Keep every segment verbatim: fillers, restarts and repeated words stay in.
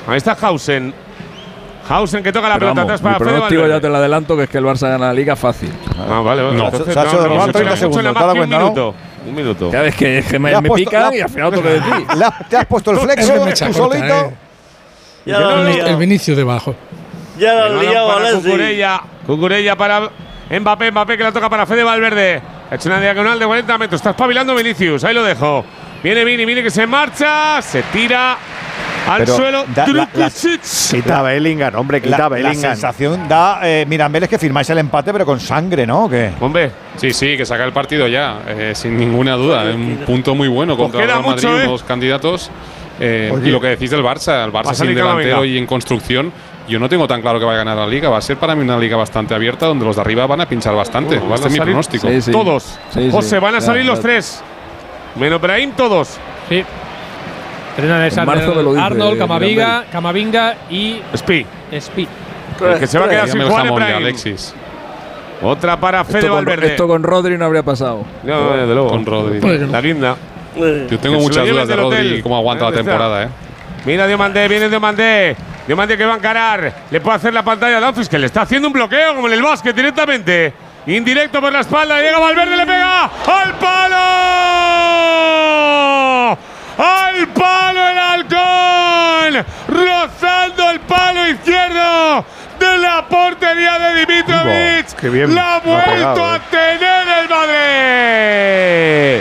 Ahí está Hausen. Hausen que toca la Pero pelota vamos, atrás para mi Fede pronóstico Valverde. ya te lo adelanto, que es que el Barça gana la Liga fácil. Ah, vale, vale. No. Entonces, Se ha hecho de no, no, treinta no, segundos, no, ¿te has dado un cuenta, no? minuto. Un minuto. Cada vez que, que me, Le has me puesto- pican la- y al final tengo que decir. La- ¿Te has puesto el flexo Es mecha tú corta, solito? eh. Ya lo han El liado. Vinicius debajo. Ya lo han El balón liado, para Alessi. Cucurella. Cucurella para Mbappé. Mbappé que la toca para Fede Valverde. Ha hecho una diagonal de cuarenta metros. Está espabilando Vinicius. Ahí lo dejo. Viene Vini, Vini que se marcha. Se tira al Pero suelo. da- la- la- Drukusic. Quita Bellingham, hombre, quita La, la Bellingham. sensación da, eh, Mirambel, es que firmáis el empate, pero con sangre, ¿no? ¿O qué? Hombre, Sí, sí, que saca el partido ya, eh, sin ninguna duda. Es un punto muy bueno Pues contra el queda Real Madrid, mucho, ¿eh? unos candidatos. Eh, Oye. y lo que decís del Barça, el Va a Barça salir sin delantero Camavinga. y en construcción, yo no tengo tan claro que va a ganar la Liga. Va a ser para mí una Liga bastante abierta, donde los de arriba van a pinchar bastante. Uh, van este a es mi salir- pronóstico. Sí, sí. todos. Sí, sí. José, van a Ya, salir los ya. tres. Menos Brahim, todos. Sí. Trenan En marzo me lo dice Arnold, Camavinga, Mirambel. Camavinga y Spi. Speed. El que se va a quedar sin Dígame el jugar es jamón de Brahim. Alexis, Otra para Fede Esto con, Valverde. esto con Rodri no habría pasado. No, no, desde luego. con Rodri. Puede que no. La guinda. Yo tengo Que se muchas lo lleven dudas de del Rodri hotel. y cómo aguanta la ¿Dónde está? temporada, ¿eh? Mira Diomandé, viene Diomandé. Diomandé que va a encarar. Le puede hacer la pantalla a Dumfries, que le está haciendo un bloqueo como en el básquet directamente. Indirecto por la espalda. Llega Valverde, le pega. ¡Al palo! ¡Al palo el halcón! Rozando el palo izquierdo de la portería de Dimitrovic. Qué bien La ha lo ha vuelto pegado, a eh. tener el Madrid.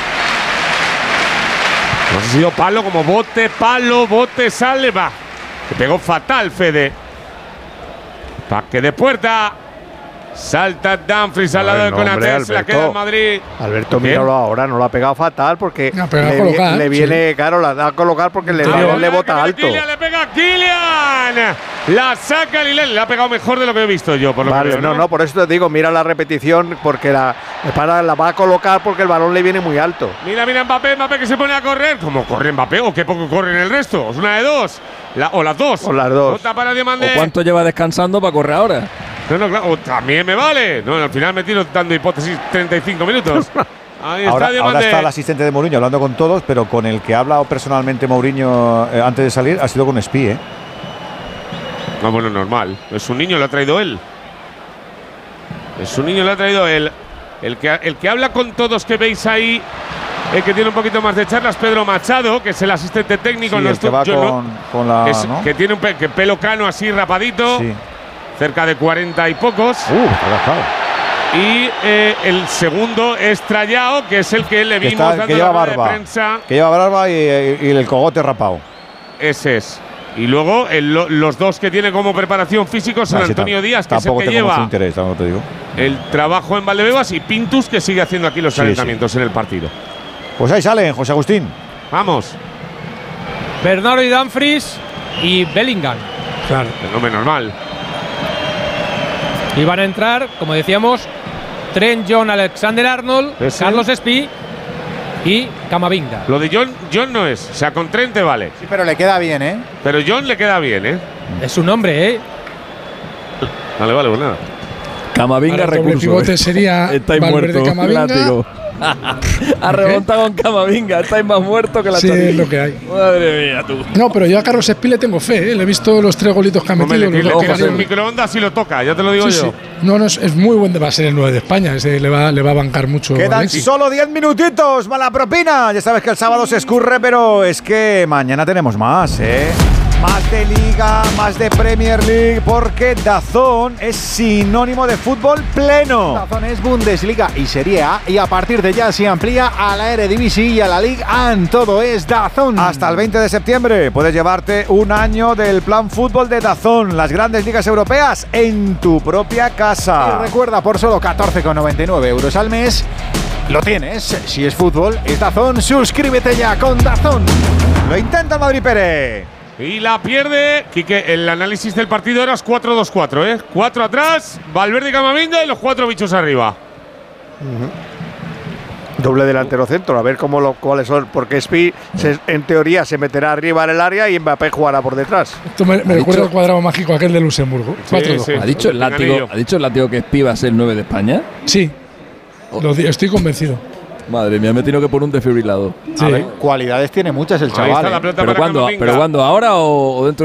No sé si ha sido palo como bote, palo, bote, sale, va. Se pegó fatal, Fede. Paque de puerta. Salta Dumfries al lado de Bueno, hombre, Konaté. Se la Alberto. queda en Madrid. Alberto, Bien. míralo ahora, no lo ha pegado fatal porque No, pero le, la ha colocado, le sí. viene, claro, la da a colocar porque el Ah, balón le que bota viene alto. Kylian, le pega a Kylian. La saca Lilel. Le ha pegado mejor de lo que he visto yo, por lo Vale, que veo, no, no, por eso te digo, mira la repetición porque la, para, la va a colocar porque el balón le viene muy alto. Mira, mira Mbappé, Mbappé que se pone a correr. ¿Cómo corre Mbappé? ¿O qué poco corre en el resto? Es una de dos. La- o las dos. O las dos. Otra para Diomandé. ¿O cuánto lleva descansando para correr ahora? No, no, claro. O también me vale. No, al final me tiro dando hipótesis treinta y cinco minutos. Ahí está Ahora, ahora Diomandé. está el asistente de Mourinho hablando con todos, pero con el que ha hablado personalmente Mourinho eh, antes de salir ha sido con Spi, ¿eh? No, bueno, normal. Es un niño, lo ha traído él. Es un niño, lo ha traído él. El que, el que habla con todos que veis ahí, el que tiene un poquito más de charlas, Pedro Machado, que es el asistente técnico. Sí, no el estu- que va yo no, con, con la… que, es- ¿no? que tiene un pe- que pelo cano así rapadito, Sí. cerca de cuarenta y pocos. Uh, está gastado. Y eh, el segundo es Trayao, que es el que le Que, vimos está- dando que lleva la rueda de barba. prensa. Que lleva barba y, y el cogote rapado. Ese es. Y luego el- lo- los dos que tiene como preparación físico son Ah, sí, Antonio tam- Díaz, que es el Tampoco que tengo mucho lleva interés, tampoco te digo. el trabajo en Valdebebas, y Pintus, que sigue haciendo aquí los Sí, calentamientos en el partido. Pues ahí salen, José Agustín. Vamos. Bernardo y Dumfries y Bellingham. Claro. El nombre normal. Y van a entrar, como decíamos, Trent John Alexander Arnold, Ese. Carlos Espí y Camavinga. Lo de John, John no es. O sea, con Trente vale. Sí, pero le queda bien, ¿eh? Pero John le queda bien, ¿eh? Es su nombre, ¿eh? Vale, vale, pues nada. Camavinga Ahora el doble recurso. pivote sería Estáis Valverde, muertos, Camavinga. látigo. Ha remontado con Camavinga. Estáis más muertos que la Sí, chorrilla. es lo que hay. Madre mía, tú. No, pero yo a Carlos Espí le tengo fe, ¿eh? Le he visto los tres golitos que ha Hombre, metido. le, los le dos tiras que el ha- microondas y lo toca, ya te lo digo Sí, yo. sí. No, no, es, es muy buen, va a ser el nueve de España. Ese le va, le va a bancar mucho. Quedan Alexis. solo diez minutitos, mala propina. Ya sabes que el sábado se escurre, pero es que mañana tenemos más, ¿eh? Más de Liga, más de Premier League, porque DAZN es sinónimo de fútbol pleno. DAZN es Bundesliga y Serie A y a partir de ya se amplía a la Eredivisie y a la Ligue uno. Todo es DAZN. Hasta el veinte de septiembre puedes llevarte un año del plan fútbol de DAZN, las grandes ligas europeas en tu propia Y casa. recuerda, por solo catorce con noventa y nueve euros al mes, lo tienes. Si es fútbol, es DAZN. Suscríbete ya con DAZN. Lo intenta el Madrid Pérez. Y la pierde. Quique, el análisis del partido era cuatro dos cuatro, ¿eh? Cuatro atrás, Valverde y Camavinga y los cuatro bichos arriba. Doble delantero centro, a ver cómo lo, cuáles son, porque Spi se- en teoría se meterá arriba en el área y Mbappé jugará por detrás. Esto me, me Ha recuerda dicho- al cuadrado mágico aquel de Luxemburgo. cuatro dos. sí. ¿Ha dicho el látigo, Pinganillo. ¿ha dicho el látigo que Espí va a ser el nueve de España? Sí, lo di- estoy convencido. Madre mía, me he tenido que poner un desfibrilador. Sí. A ver, cualidades tiene muchas el Ahí chaval. está la ¿eh? pelota ¿Pero para cuándo? Camavinga. ¿Pero cuándo? ¿Ahora o, o dentro